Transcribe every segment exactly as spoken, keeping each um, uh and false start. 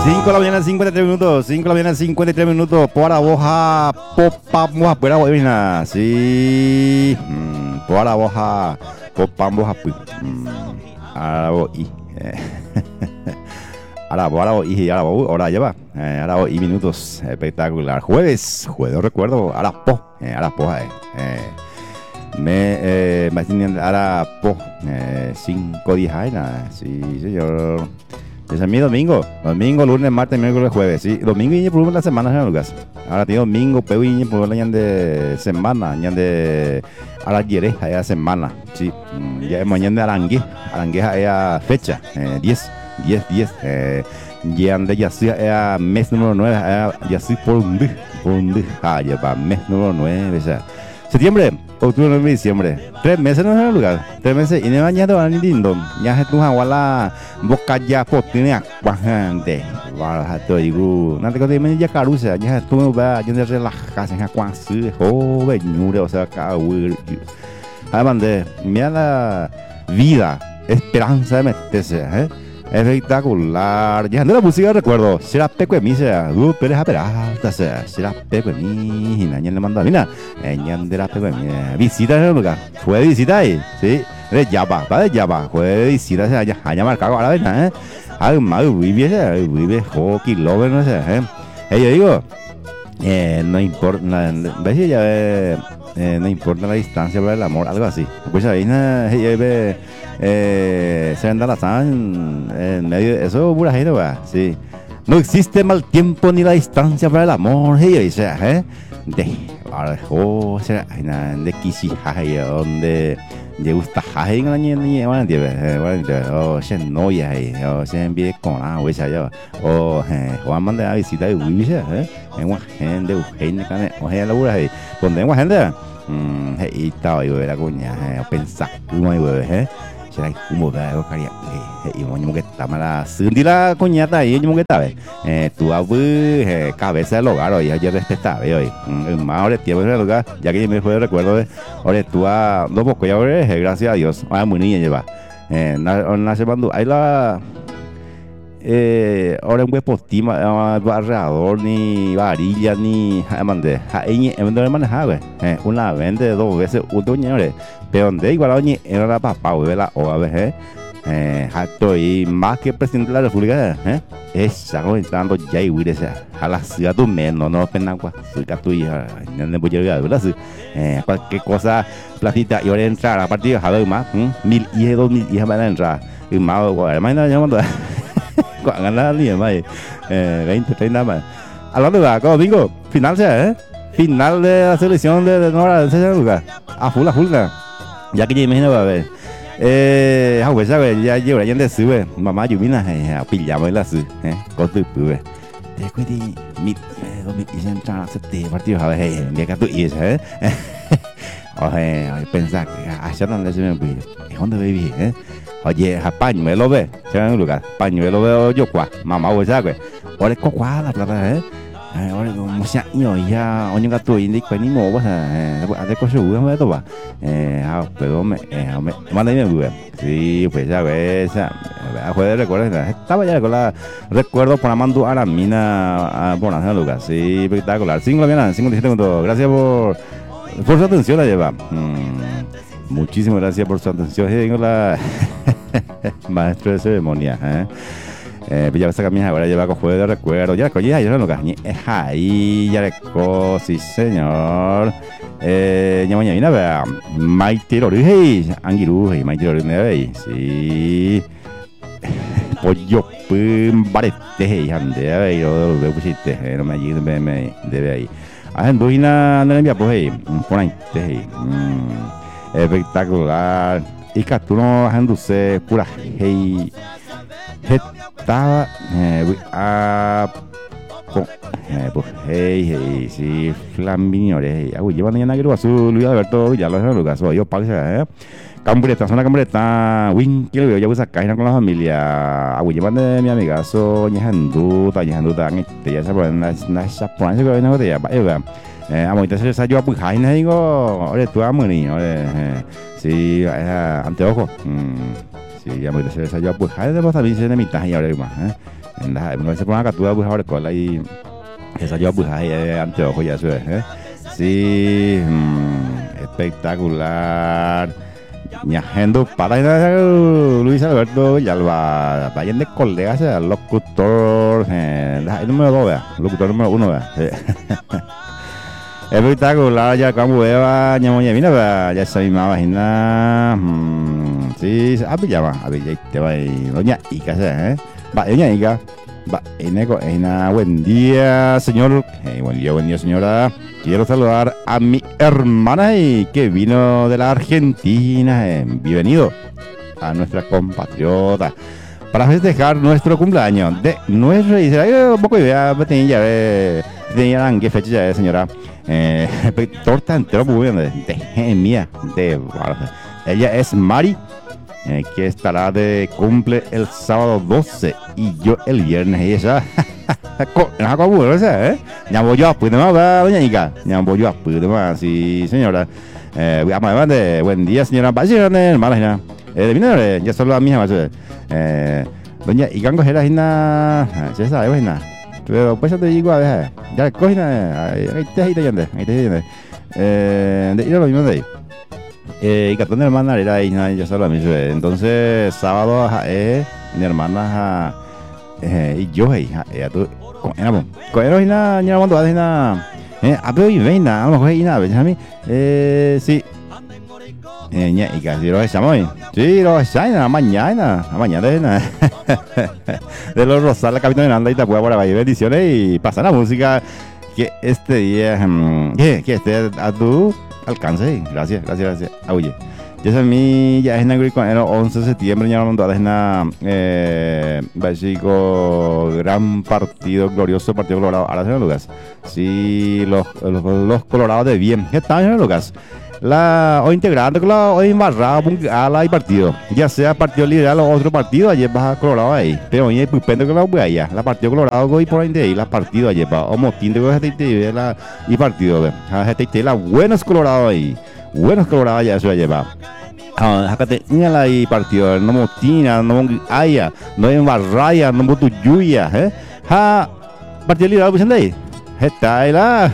cinco de la mañana, cincuenta y tres minutos. cinco de la mañana, cincuenta y tres minutos. Para boja, popamos, para boja, sí. Para boja, popamos, ahora voy. Ahora voy, ahora voy, ahora voy, ahora lleva. Ahora voy minutos. Espectacular. Jueves, jueves, recuerdo. Ahora po, ahora po, eh. Me, eh, me tienen ahora po, cinco días, nada. Sí, señor. Ese es mi domingo, domingo, lunes, martes, miércoles, jueves, sí, domingo y por la semana, ¿no, Lucas? Ahora tiene domingo, pero y por la de semana, ya de ahora quiere, allá semana, sí, ya mañana de arangue, arangue allá fecha, diez, diez, diez, ya de ya sea mes número nueve, ya sí por un día, por un día, ah, ya va mes número nueve, o sea, septiembre, octubre, noviembre, diciembre. Tres meses no es el lugar. Tres meses. Y no mañana van a ir ya se tu la boca ya por tiene bastante. Vale, te digo. No te conté ya carusa. Ya tú va ya de relajarse en cuanto joven, ñure, o sea, cabrón. Además de mira la vida, esperanza de meterse, ¿eh? Espectacular. Ya no la música recuerdo. Será peco de mí, sea. Uh, pero es aperata, sea. Será peco de mí. Naña le mandó a mí, na. Naña de la peco de mí. Visita en el lugar. Fue de visita ahí. Sí. De Java. Va de Java. Fue de visita, sea. Ya, allá marcado ahora, ¿verdad? Eh. Ay, madre, vive, sea. Vive, hockey, lover, no sé, eh. Eh, yo digo, eh, no importa. ¿Ves si ya ve? Eh, no importa la distancia para el amor, algo así. Pues ahí, ella ve. Eh, se anda la en, en medio de eso, pura gente, va. Sí. No existe mal tiempo ni la distancia para el amor, ella dice, ¿eh? De, ahora, oh, será, de Kishihai, donde le gusta Hai, no ni ni, bueno, entiende, bueno, entiende, oh, se novia ahí, oh, se envíe con la, o sea, yo, oh, eh, Juan manda a visitar y huye, ¿eh? En una gente, Eugenia, cane, o sea, la pura ahí, donde en una gente, hm, y estaba ahí, la cuña, eh, pensar, como ahí, eh. Será como veo cariño y moño que está mala sentí la coñata ahí yo que estaba eh tu abu cabeza del hogar hoy ayer respetaba hoy más ahora tiempo en el lugar ya que me fue recuerdo de ahora tú a dos poco ya gracias a Dios a muy niña lleva eh nace cuando hay la eh ahora un huevo estima barrador ni varilla ni mande ahí en donde manejaba eh una vende dos veces un doñore pero donde igual oye era la papá de la O A B G eh jato y más que presidente de la República eh esa comentando ya y huir esa a la ciudad tu menos no pena cuá ciudad tu hija no le voy a llegar verdad eh cualquier cosa platita y ahora entrar a partir de jato más mil y dos mil y van a entrar y más hermana llamando cuando ganar ni más eh veinte treinta más hablando de acá domingo final sea eh final de la selección de Nora de ese lugar a full a full ya que yo imagino va a ver eh ah pues sabes ya llevo ya de sube mamá yo vine a pillamos la su eh con tu pube te cuidi mit dos mil y entrar a este partido a ver ya que tú y esa eh oye pensar que allá donde se me pide es donde viví eh oye a pañuelo ve se va en un lugar pañuelo veo yo cuá mamá pues sabes ahora es cuá la plata eh ahora como se año ya oño gato y ni ni mo pues eh hace cosas buenas todo va eh ah pero me me manda bien bien sí pues ya ves a jueves recuerdo estaba ya con la recuerdo por Amando Aramina por la lugar sí espectacular cinco bien cincuenta y siete minutos gracias por por su atención la lleva muchísimas gracias por su atención tengo la maestro de ceremonia eh Eh, ya esa camisa ahora lleva con juego de recuerdo. Ya la ya yo no cañé. Es ahí, ya le co, sí señor. Eh, ya mañana vea. Maite Lorujei, Angiru, Maite Lorujei, sí. Pollo pum barete, ande, a ver, yo veo pusiste, no me ayude, me me debe ahí. Hacen duina, no le envía pues ahí, por ahí, espectacular. Y que tú no haciéndose pura hey. Estaba eh, a eh, pues hey hey sí flamiñores hey uy llevan ya que azul Luis Alberto ya lo hacen Lucas yo paga eh Cambreta zona Cambreta win que lo yo voy a sacar con la familia uy llevan de mi amigazo ñejandu ta ñejandu tan este ya se ponen las las japonesas que vienen de allá eh amo te se yo pues hay digo ore tú amo ni ore sí anteojo sí, ya me dice esa yo pues hay de más también se de mitad y ahora más, ¿eh? Anda, me se pone acá tú a buscar cola y esa yo pues ahí anteojo ya eso es, ¿eh? Sí, mm, espectacular. Ñajendo para Luis Alberto Villalba, vayan de colegas, el locutor, eh, el número dos, vea, locutor número uno, vea. Espectacular, ya como vea, ñamoña, mira, vea, ya esa misma vagina, mm, sí, a Villaba, a Villa, te va ahí, doña Ica, ¿eh? Va, doña Ica, va, Eneco, Eina, buen día, señor, hey, buen día, buen día, señora. Quiero saludar a mi hermana y que vino de la Argentina. Eh, bienvenido a nuestra compatriota para festejar nuestro cumpleaños de nuestra y será un poco idea tenía ya tenía qué fecha ya es, señora. Eh, torta entero muy bien de, de genia de ella es Mari, eh, que estará de cumple el sábado doce y yo el viernes y ella no có buồn đó ¿eh? Nhà bố yo pues no va doña Ica. Nhà bố yo pues no va sí señora. Eh, vamos de buen día señora. Vaya hermana. Eh, vino ya solo a mi hija. Eh, doña Ica cogerá hina, se sabe hina. Pero pues yo te digo a ver, ya cogina, ahí te ahí te yende, ahí te yende. Eh, de ir a lo mismo de ahí. Eh, y Catón de hermana era ahí, ya solo a mí. Entonces sábado eh mi hermana eh, y yo ahí, eh, tú con éramos con éramos hina ni cuando hace hina eh a ver y veina a lo mejor hina ves a mí eh sí eh ña y casi lo echamos sí lo echamos mañana mañana de nada de los Rosales Capitán Miranda y te puedo por ahí bendiciones y pasa la música que este día que que esté a tu alcance gracias gracias gracias oye ya es mi ya es en el once de septiembre ya no es nada eh básico gran partido glorioso partido colorado ahora señor Lucas sí los, los los colorados de bien qué tal señor Lucas la o integrante con la o embarrado a la y partido ya sea partido liberal o otro partido ayer baja colorado ahí pero hoy pues pende con la huella la partido colorado y por ahí de ahí la partido ayer va o motín de este la y partido este la buenos colorados ahí buenos colorados ya eso lleva ah acá te la y partido no motina no haya no embarraya no motuyuya eh ha partido liberal pues ahí está ahí la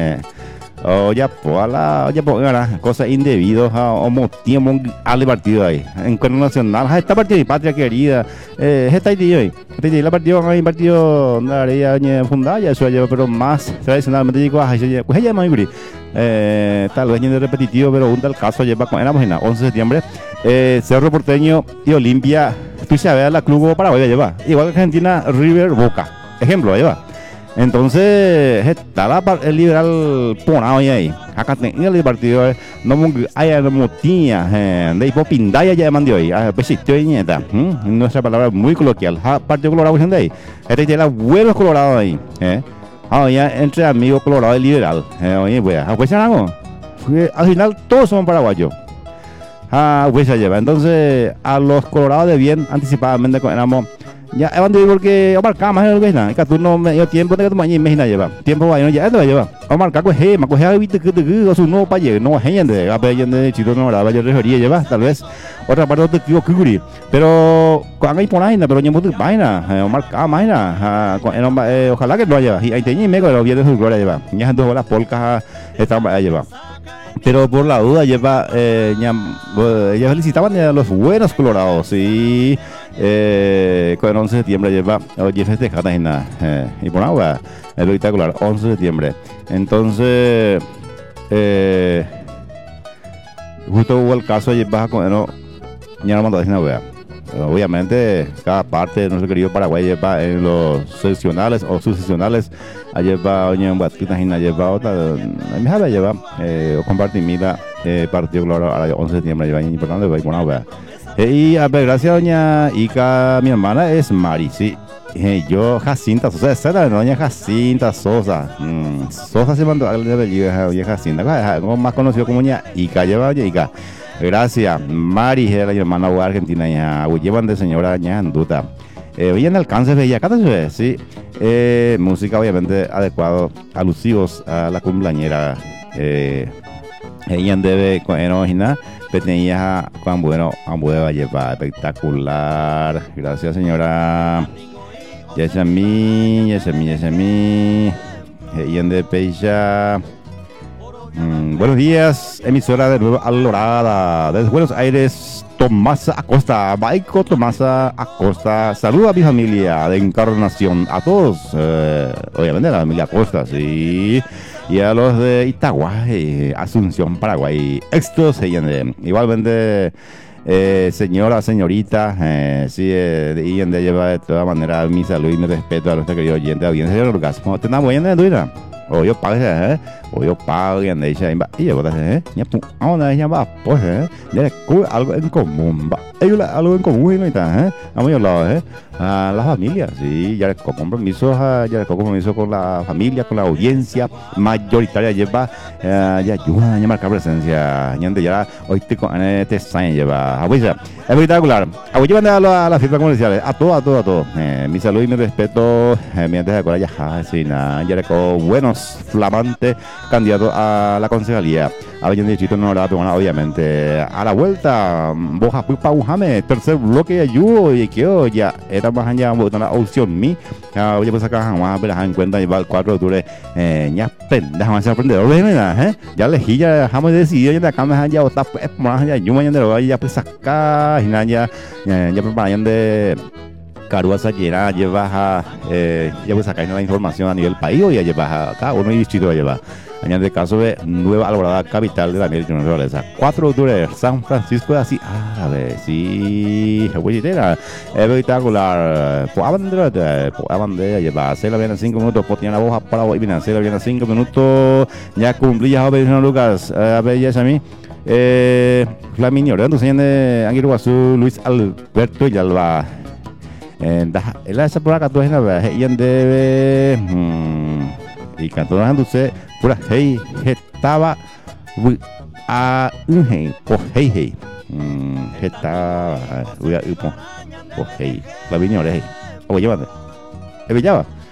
oh ya pues la ya pues era cosa indebido o motivo al partido ahí en cuerno nacional esta partido de patria querida eh esta ahí este la partido hay partido la área fundada ya eso lleva pero más tradicionalmente digo ah pues ella muy eh tal vez de repetitivo pero un tal caso lleva con éramos en once de septiembre eh Cerro Porteño y Olimpia tú sabes la club Paraguay lleva igual que Argentina River Boca ejemplo lleva. Entonces está la, el liberal ponado ahí acá tenía el partido no hay no motinha de hipopindaya ya mandó ahí pues estoy nieta nuestra palabra muy coloquial partido colorado de ahí este tiene buenos colorados ahí eh ah ya entre amigos colorado y liberal eh, oye pues pues algo al final todos son paraguayos ah pues se lleva entonces a los colorados de bien anticipadamente éramos ya van de porque Omar Cama es el que tú no me dio tiempo de que tú me imagina lleva tiempo va no ya te va lleva Omar Cama es ma coge viste que te su no pa llegar no gente a ver de chito no la vaya refería lleva tal vez otra parte de que ocurrir pero cuando hay por ahí pero yo mucho vaina Omar Cama vaina ojalá que lo lleva y ahí tenía me con los bienes de su gloria lleva ya dos las polcas están lleva pero por la duda lleva eh, ya, ya felicitaban a los buenos colorados sí eh, con el once de septiembre lleva oye festejada y nada eh, y por agua espectacular once de septiembre entonces eh, justo hubo el caso lleva con no ya no mandó a wea obviamente cada parte de nuestro querido Paraguay lleva en los seccionales o subseccionales lleva oña batita hina lleva otra me jala lleva eh compartir mira eh, partido claro a once de septiembre lleva importante va por una y a ver gracias doña Ica mi hermana es Mari sí eh, yo Jacinta Sosa esa la doña Jacinta Sosa mm, Sosa se mandó al de doña Jacinta como más conocido como doña Ica lleva doña Ica. Gracias, Mari, la hermana argentina ya, llevan de señora ya anduta. Eh, hoy en alcance veía acá sí, eh, música obviamente adecuado, alusivos a la cumpleañera. Eh, ella debe con enojina, petenía con bueno, a llevar espectacular. Gracias, señora. Yesami, Yesami, Yesami. Yende Peisha. Mm, buenos días, emisora de Nueva Alorada, desde Buenos Aires, Tomasa Acosta, Baico Tomasa Acosta. Saluda a mi familia de Encarnación, a todos, eh, obviamente a la familia Acosta, sí, y a los de Itaguay, Asunción, Paraguay. Esto se llama, igualmente, eh, señora, señorita, eh, sí, eh, y de lleva de todas maneras mi salud y mi respeto a nuestro querido oyente, audiencia del orgasmo. ¿Te estás moviendo, Duira? O yo pago, eh, o yo pago y ande ya, y yo voy a decir, ya pu, ahora ya va, pues, eh, ya es algo en común, va, hay algo en común, y tal, eh, vamos a hablar, eh, a la familia, sí, ya con compromiso, ya con compromiso con la familia, con la audiencia mayoritaria, lleva, eh, ya ayuda a marcar presencia, ya ande ya, hoy te con este sign lleva, abuela, espectacular, abuela, a la, a las fiestas comerciales, a todo, a todo, a todo, eh, mi salud y mi respeto, eh, mi antes de acuerdo, ya, sí, nada, ya con buenos flamante candidato a la concejalía a Bellón Distrito Norte, bueno, obviamente a la vuelta Boja Pupa Ujame, tercer bloque de ayudo y que ya era más allá de la opción mi oye pues acá jamás me en cuenta llevar el cuatro de octubre eh, ya pendeja más aprendedor eh ya elegí ya jamás decidido ya de acá más allá otra pues más allá yo mañana lo ya pues acá y ya ya preparan de Carúa Sayera lleva a, eh, ya pues acá hay una información a nivel país o ya lleva acá uno y distrito lleva. Añade el caso de Nueva Alborada, capital de la América Naturaleza. cuatro de octubre, San Francisco de Asís, árabe, sí, huellitera, espectacular. Por bandera, por bandera, lleva, se la viene cinco minutos, por tiene la hoja para hoy, viene, se la viene cinco minutos, ya cumplí, ya joven, Lucas, a ver, ya es a mí. Eh, Flaminio, Orlando, señor de Anguiruazú, Luis Alberto y Alba. Dah, ela esa por acá tu es nada, y ande, y canto dando se pura hey, estaba a un hey, por hey hey, estaba, voy a ir por hey, la viña hey, oye, llévate, ¿es Villaba?